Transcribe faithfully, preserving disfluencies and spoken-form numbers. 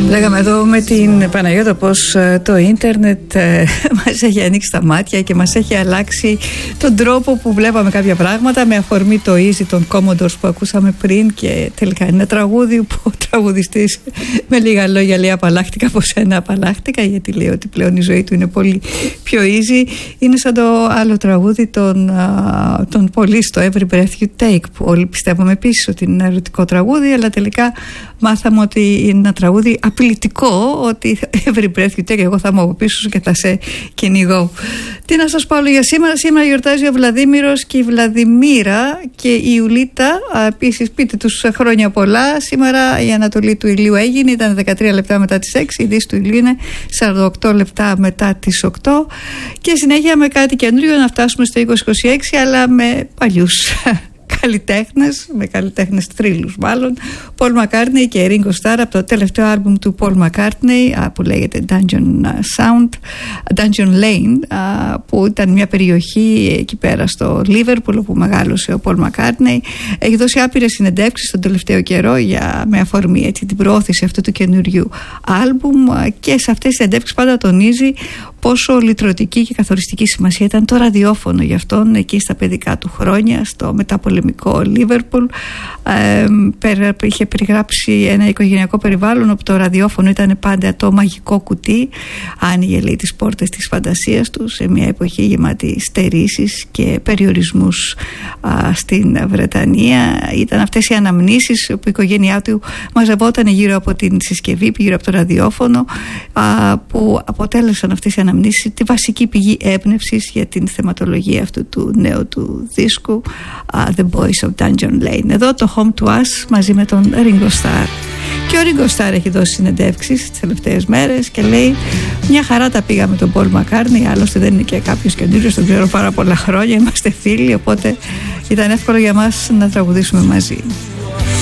Λέγαμε εδώ με την Παναγιώτα πως το ίντερνετ ε, μας έχει ανοίξει τα μάτια και μας έχει αλλάξει τον τρόπο που βλέπαμε κάποια πράγματα, με αφορμή το Easy των Commodores που ακούσαμε πριν, και τελικά είναι ένα τραγούδι που ο τραγουδιστής με λίγα λόγια λέει απαλλάχτηκα από σένα, απαλλάχτηκα, γιατί λέει ότι πλέον η ζωή του είναι πολύ πιο easy. Είναι σαν το άλλο τραγούδι των, των Police, το Every Breath You Take, που όλοι πιστεύαμε επίσης ότι είναι ένα ερωτικό τραγούδι, αλλά τελικά μάθαμε ότι είναι ένα τραγούδι απειλητικό, ότι every breath you take, εγώ θα είμαι από πίσω σου και θα σε κυνηγώ. Τι να σας πω άλλο για σήμερα? Σήμερα γιορτάζει ο Βλαδίμηρος και η Βλαδιμίρα και η Ιουλίτα. Επίσης πείτε τους χρόνια πολλά. Σήμερα η ανατολή του ηλίου έγινε, ήταν δεκατρία λεπτά μετά τις έξι, η δύση του ηλίου είναι σαράντα οκτώ λεπτά μετά τις οκτώ. Και συνέχεια με κάτι καινούριο να φτάσουμε στο είκοσι είκοσι έξι, αλλά με παλιούς καλλιτέχνες, με καλλιτέχνες θρύλους μάλλον, Paul McCartney και Ringo Starr, από το τελευταίο άλμπουμ του Paul McCartney που λέγεται Dungeon Sound, Dungeon Lane, που ήταν μια περιοχή εκεί πέρα στο Liverpool όπου μεγάλωσε ο Paul McCartney. Έχει δώσει άπειρες συνεντεύξεις τον τελευταίο καιρό για, με αφορμή έτσι, την προώθηση αυτού του καινούριου άλμπουμ, και σε αυτές τις συνεντεύξεις πάντα τονίζει πόσο λυτρωτική και καθοριστική σημασία ήταν το ραδιόφωνο για αυτόν εκεί στα παιδικά του χρόνια, στο μεταπολεμικό Λίβερπουλ. Ε, είχε περιγράψει ένα οικογενειακό περιβάλλον όπου το ραδιόφωνο ήταν πάντα το μαγικό κουτί, άνοιγε λέει τις πόρτες της φαντασίας του σε μια εποχή γεμάτη στερήσεις και περιορισμούς α, στην Βρετανία. Ήταν αυτές οι αναμνήσεις που η οικογένειά του μαζευόταν γύρω από την συσκευή, γύρω από το ραδιόφωνο, α, που αποτέλεσαν αυτές οι αναμνήσεις τη βασική πηγή έμπνευσης για την θεματολογία αυτού του νέου του δίσκου, uh, The Boys of Dungeon Lane. Εδώ το Home to Us μαζί με τον Ringo Starr. Και ο Ringo Starr έχει δώσει συνεντεύξεις τις τελευταίες μέρες και λέει μια χαρά τα πήγα με τον Paul McCartney, άλλωστε δεν είναι και κάποιος καινούριος, τον ξέρω πάρα πολλά χρόνια, είμαστε φίλοι, οπότε ήταν εύκολο για μας να τραγουδήσουμε μαζί.